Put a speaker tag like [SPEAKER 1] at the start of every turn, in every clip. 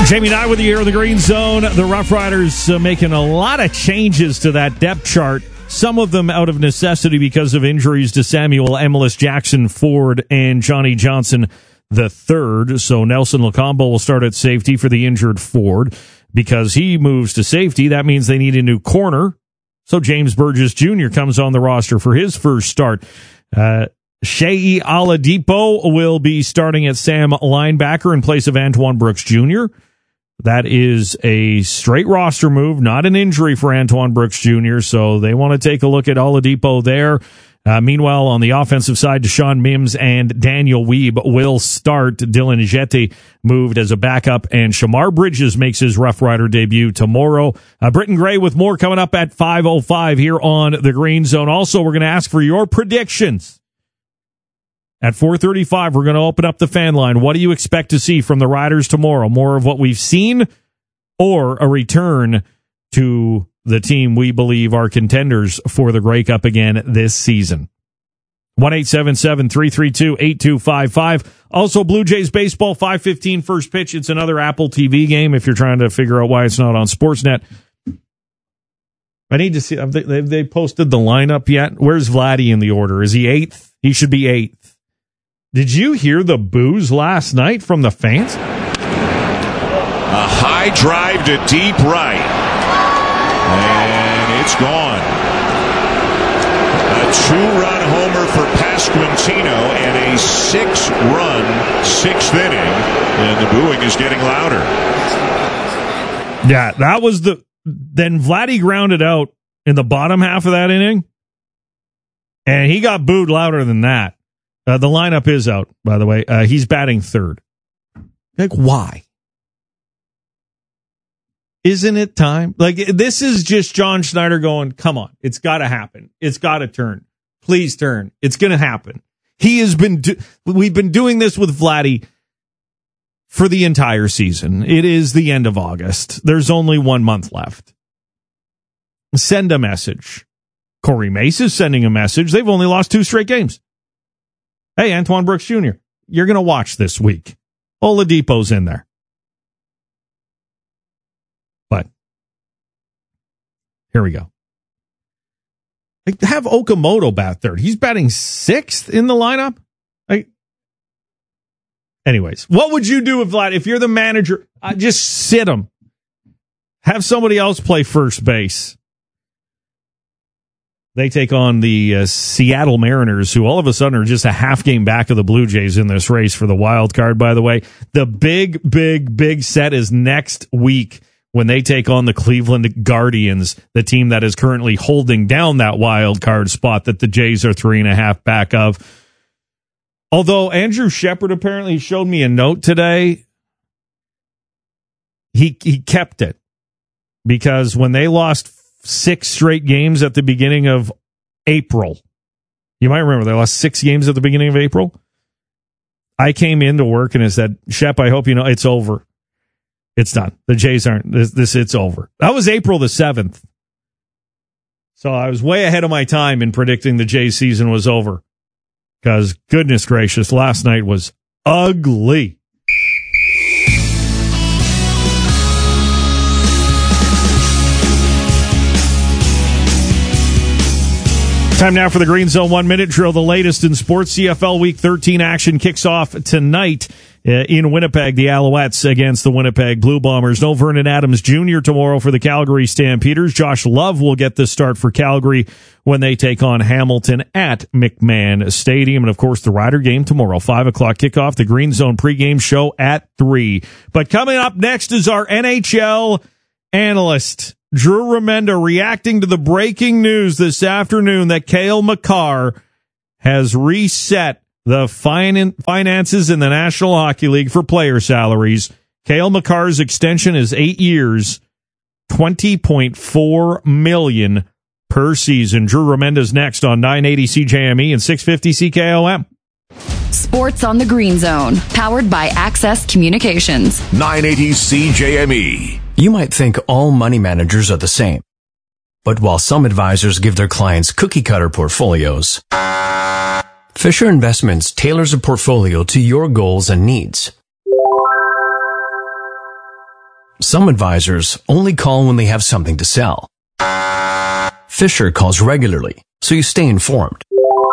[SPEAKER 1] Jamie Nye with you here in the Green Zone. The Rough Riders making a lot of changes to that depth chart. Some of them out of necessity because of injuries to Samuel Emilus, Jackson Ford, and Johnny Johnson III. So Nelson Locombo will start at safety for the injured Ford. Because he moves to safety, that means they need a new corner. So James Burgess Jr. comes on the roster for his first start. Shea Oladipo will be starting at Sam linebacker in place of Antoine Brooks Jr. That is a straight roster move, not an injury for Antoine Brooks Jr., so they want to take a look at Oladipo there. Meanwhile, on the offensive side, Deshaun Mims and Daniel Weeb will start. Dylan Jette moved as a backup, and Shamar Bridges makes his Rough Rider debut tomorrow. Britton Gray with more coming up at 5:05 here on the Green Zone. Also, we're going to ask for your predictions. At 4:35, we're going to open up the fan line. What do you expect to see from the Riders tomorrow? More of what we've seen or a return to the team we believe are contenders for the Grey Cup again this season? 1-877-332-8255. Also, Blue Jays baseball, 5:15 first pitch. It's another Apple TV game if you're trying to figure out why it's not on Sportsnet. I need to see, have they posted the lineup yet? Where's Vladdy in the order? Is he 8th? He should be 8th. Did you hear the boos last night from the fans?
[SPEAKER 2] A high drive to deep right. And it's gone. A 2-run homer for Pasquantino and a 6-run 6th inning. And the booing is getting louder.
[SPEAKER 1] Yeah, that was then Vladdy grounded out in the bottom half of that inning. And he got booed louder than that. The lineup is out, by the way. He's batting 3rd. Like, why? Isn't it time? Like, this is just John Schneider going, come on, it's got to happen. It's got to turn. Please turn. It's going to happen. We've been doing this with Vladdy for the entire season. It is the end of August. There's only 1 month left. Send a message. Corey Mace is sending a message. They've only lost 2 straight games. Hey, Antoine Brooks Jr., you're going to watch this week. Oladipo's in there. But here we go. Have Okamoto bat 3rd. He's batting 6th in the lineup. Anyways, what would you do if you're the manager? Just sit him. Have somebody else play first base. They take on the Seattle Mariners, who all of a sudden are just a half game back of the Blue Jays in this race for the wild card, by the way. The big set is next week when they take on the Cleveland Guardians, the team that is currently holding down that wild card spot that the Jays are 3.5 back of. Although Andrew Shepard apparently showed me a note today, he kept it because when they lost 6 straight games at the beginning of April. You might remember they lost 6 games at the beginning of April. I came into work and I said, Shep, I hope you know it's over. It's done. The Jays aren't it's over. That was April the 7th. So I was way ahead of my time in predicting the Jays season was over. Because goodness gracious, last night was ugly. Time now for the Green Zone 1-minute drill. The latest in sports. CFL Week 13 action kicks off tonight in Winnipeg. The Alouettes against the Winnipeg Blue Bombers. No Vernon Adams Jr. tomorrow for the Calgary Stampeders. Josh Love will get the start for Calgary when they take on Hamilton at McMahon Stadium. And, of course, the Rider game tomorrow, 5 o'clock kickoff. The Green Zone pregame show at 3. But coming up next is our NHL analyst, Drew Remenda, reacting to the breaking news this afternoon that Cale Makar has reset the finances in the National Hockey League for player salaries. Cale Makar's extension is 8 years, $20.4 million per season. Drew Remenda's next on 980 CJME and 650 CKOM.
[SPEAKER 3] Sports on the Green Zone, powered by Access Communications.
[SPEAKER 2] 980 CJME.
[SPEAKER 4] You might think all money managers are the same. But while some advisors give their clients cookie-cutter portfolios, Fisher Investments tailors a portfolio to your goals and needs. Some advisors only call when they have something to sell. Fisher calls regularly, so you stay informed.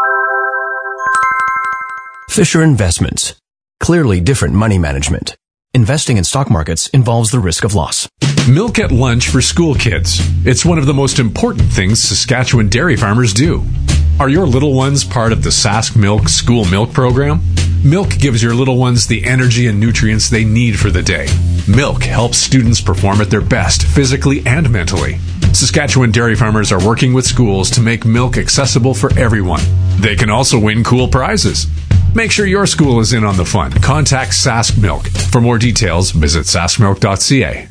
[SPEAKER 4] Fisher Investments. Clearly different money management. Investing in stock markets involves the risk of loss.
[SPEAKER 5] Milk at lunch for school kids. It's one of the most important things Saskatchewan dairy farmers do. Are your little ones part of the Sask Milk School Milk Program? Milk gives your little ones the energy and nutrients they need for the day. Milk helps students perform at their best physically and mentally. Saskatchewan dairy farmers are working with schools to make milk accessible for everyone. They can also win cool prizes. Make sure your school is in on the fun. Contact Sask Milk. For more details, visit saskmilk.ca.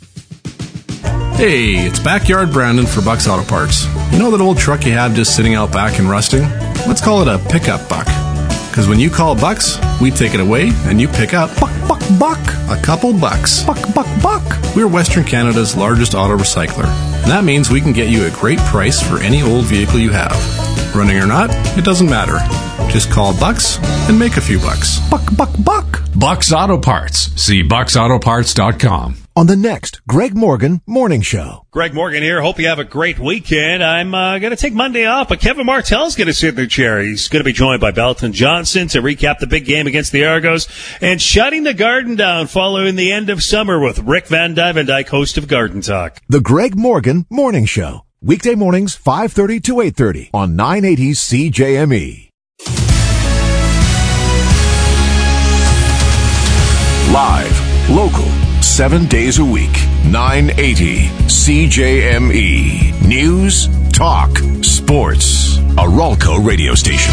[SPEAKER 6] Hey, it's Backyard Brandon for Buck's Auto Parts. You know that old truck you have just sitting out back and rusting? Let's call it a pickup buck. Because when you call Bucks, we take it away and you pick up buck. A couple bucks. Buck. We're Western Canada's largest auto recycler. And that means we can get you a great price for any old vehicle you have. Running or not, it doesn't matter. Just call Bucks and make a few bucks. Buck.
[SPEAKER 5] Bucks Auto Parts. See bucksautoparts.com.
[SPEAKER 7] On the next Greg Morgan Morning Show.
[SPEAKER 2] Greg Morgan here. Hope you have a great weekend. I'm going to take Monday off, but Kevin Martell's going to sit in the chair. He's going to be joined by Belton Johnson to recap the big game against the Argos and shutting the Garden down following the end of summer with Rick Van Dyke, host of Garden Talk.
[SPEAKER 7] The Greg Morgan Morning Show. Weekday mornings, 5:30 to 8:30 on 980 CJME. Live, local, 7 days a week, 980 CJME. News, talk, sports. A Ralco radio station.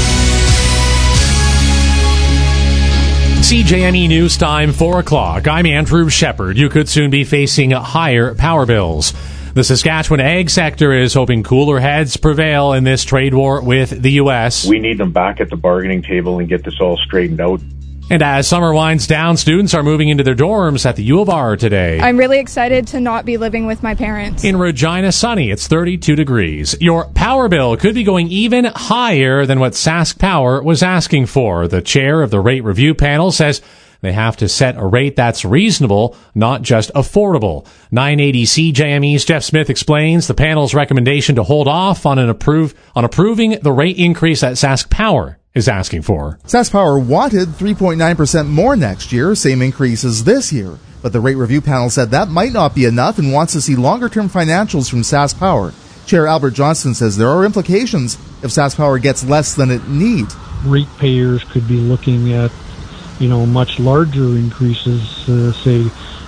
[SPEAKER 8] CJME News Time, 4 o'clock. I'm Andrew Shepard. You could soon be facing higher power bills. The Saskatchewan ag sector is hoping cooler heads prevail in this trade war with the U.S.
[SPEAKER 9] We need them back at the bargaining table and get this all straightened out.
[SPEAKER 8] And as summer winds down, students are moving into their dorms at the U of R today.
[SPEAKER 10] I'm really excited to not be living with my parents.
[SPEAKER 8] In Regina, sunny. It's 32 degrees. Your power bill could be going even higher than what Sask Power was asking for. The chair of the rate review panel says they have to set a rate that's reasonable, not just affordable. 980 CJME's Jeff Smith explains the panel's recommendation to hold off on approving the rate increase that Sask Power is asking for.
[SPEAKER 11] Sask Power wanted 3.9% more next year, same increase as this year. But the rate review panel said that might not be enough and wants to see longer-term financials from Sask Power. Chair Albert Johnston says there are implications if Sask Power gets less than it needs.
[SPEAKER 12] Ratepayers could be looking at, much larger increases, say,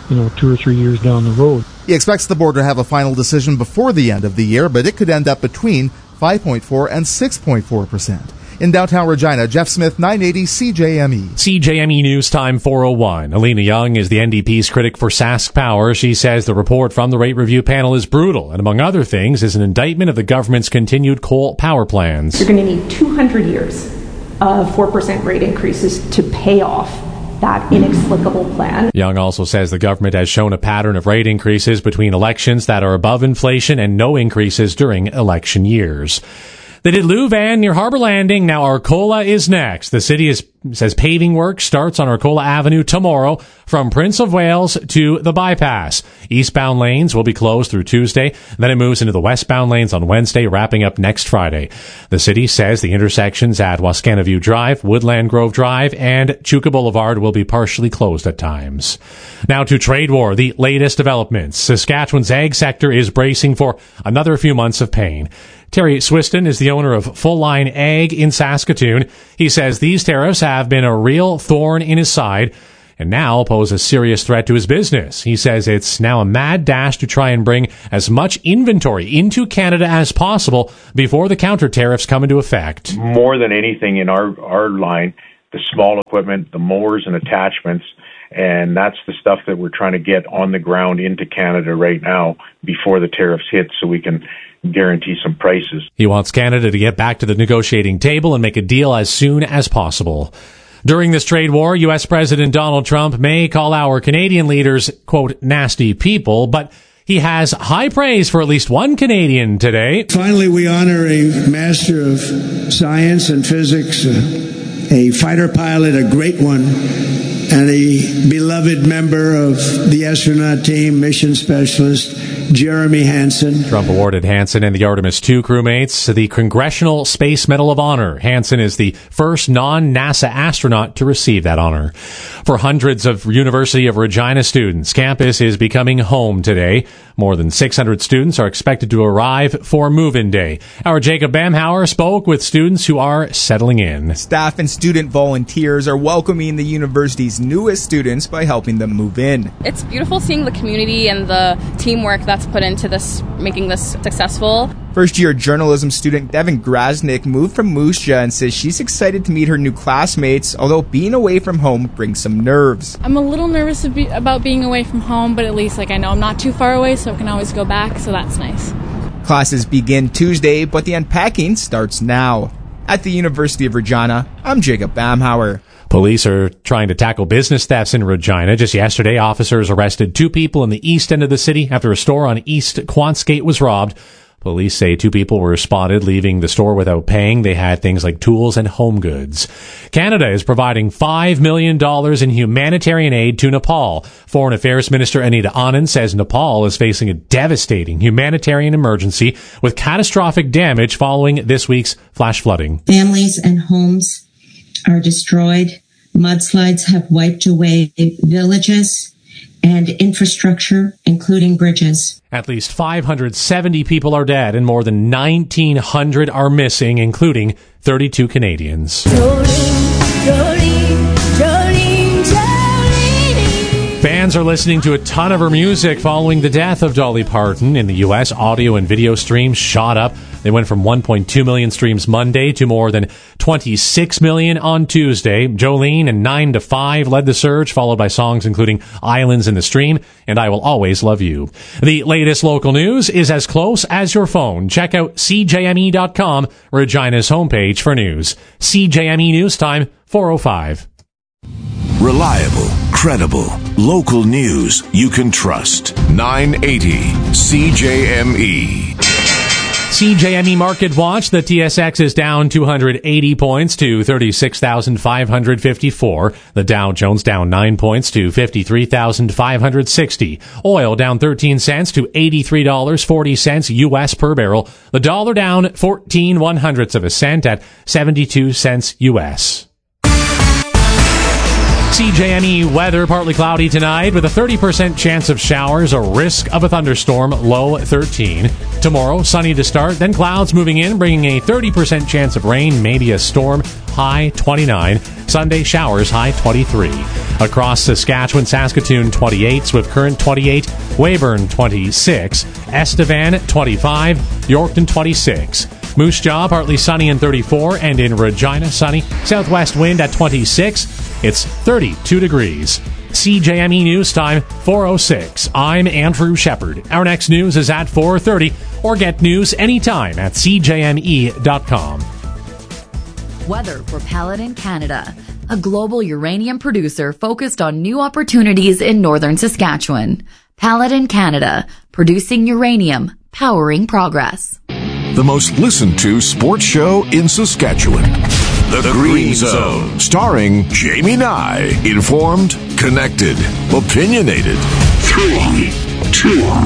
[SPEAKER 12] 2 or 3 years down the road.
[SPEAKER 11] He expects the board to have a final decision before the end of the year, but it could end up between 5.4 and 6.4%. In downtown Regina, Jeff Smith, 980 CJME.
[SPEAKER 8] CJME News Time 4:01. Alina Young is the NDP's critic for Sask Power. She says the report from the rate review panel is brutal and, among other things, is an indictment of the government's continued coal power plans.
[SPEAKER 13] You're going to need 200 years of 4% rate increases to pay off that inexplicable plan.
[SPEAKER 8] Young also says the government has shown a pattern of rate increases between elections that are above inflation and no increases during election years. They did Louvain near Harbour Landing. Now Arcola is next. The city says paving work starts on Arcola Avenue tomorrow from Prince of Wales to the bypass. Eastbound lanes will be closed through Tuesday. Then it moves into the westbound lanes on Wednesday, wrapping up next Friday. The city says the intersections at Wascana View Drive, Woodland Grove Drive, and Chuka Boulevard will be partially closed at times. Now to trade war, the latest developments. Saskatchewan's ag sector is bracing for another few months of pain. Terry Swiston is the owner of Full Line Ag in Saskatoon. He says these tariffs have been a real thorn in his side and now pose a serious threat to his business. He says it's now a mad dash to try and bring as much inventory into Canada as possible before the counter tariffs come into effect.
[SPEAKER 9] More than anything in our line, the small equipment, the mowers and attachments, and that's the stuff that we're trying to get on the ground into Canada right now before the tariffs hit so we can guarantee some prices.
[SPEAKER 8] He wants Canada to get back to the negotiating table and make a deal as soon as possible. During this trade war, U.S. President Donald Trump may call our Canadian leaders, quote, nasty people, but he has high praise for at least one Canadian today.
[SPEAKER 14] Finally, we honor a master of science and physics, a fighter pilot, a great one, and a beloved member of the astronaut team, mission specialist, Jeremy Hansen.
[SPEAKER 8] Trump awarded Hansen and the Artemis II crewmates the Congressional Space Medal of Honor. Hansen is the first non-NASA astronaut to receive that honor. For hundreds of University of Regina students, campus is becoming home today. More than 600 students are expected to arrive for move-in day. Our Jacob Bamhauer spoke with students who are settling in.
[SPEAKER 15] Staff and student volunteers are welcoming the university's newest students by helping them move in.
[SPEAKER 16] It's beautiful seeing the community and the teamwork that's put into this, making this successful.
[SPEAKER 15] First-year journalism student Devin Grasnick moved from Moose Jaw and says she's excited to meet her new classmates, although being away from home brings some nerves.
[SPEAKER 17] I'm a little nervous about being away from home, but at least I know I'm not too far away, so I can always go back, so that's nice.
[SPEAKER 15] Classes begin Tuesday, but the unpacking starts now. At the University of Regina, I'm Jacob Bamhauer.
[SPEAKER 8] Police are trying to tackle business thefts in Regina. Just yesterday, officers arrested 2 people in the east end of the city after a store on East Quantsgate was robbed. Police say 2 people were spotted leaving the store without paying. They had things like tools and home goods. Canada is providing $5 million in humanitarian aid to Nepal. Foreign Affairs Minister Anita Anand says Nepal is facing a devastating humanitarian emergency with catastrophic damage following this week's flash flooding.
[SPEAKER 18] Families and homes are destroyed. Mudslides have wiped away villages and infrastructure, including bridges.
[SPEAKER 8] At least 570 people are dead and more than 1,900 are missing, including 32 Canadians. Fans are listening to a ton of her music following the death of Dolly Parton. In the U.S., audio and video streams shot up. They went from 1.2 million streams Monday to more than 26 million on Tuesday. Jolene and 9 to 5 led the surge, followed by songs including Islands in the Stream and I Will Always Love You. The latest local news is as close as your phone. Check out CJME.com, Regina's homepage for news. CJME News Time, 4:05.
[SPEAKER 7] Reliable, credible, local news you can trust. 980 CJME.
[SPEAKER 8] CJME Market Watch, the TSX is down 280 points to 36,554. The Dow Jones down 9 points to 53,560. Oil down 13 cents to $83.40 U.S. per barrel. The dollar down 14/100ths of a cent at 72 cents U.S. CJME weather, partly cloudy tonight with a 30% chance of showers, a risk of a thunderstorm, low 13. Tomorrow, sunny to start, then clouds moving in, bringing a 30% chance of rain, maybe a storm, high 29. Sunday, showers, high 23. Across Saskatchewan, Saskatoon, 28, Swift Current, 28, Weyburn, 26, Estevan, 25, Yorkton, 26. Moose Jaw, partly sunny and 34, and in Regina, sunny. Southwest wind at 26. It's 32 degrees. CJME News Time, 4:06. I'm Andrew Shepard. Our next news is at 4:30, or get news anytime at CJME.com.
[SPEAKER 3] Weather for Paladin Canada, a global uranium producer focused on new opportunities in northern Saskatchewan. Paladin Canada, producing uranium, powering progress.
[SPEAKER 7] The most listened to sports show in Saskatchewan. The Green Zone, starring Jamie Nye. Informed, connected, opinionated. 3, 2,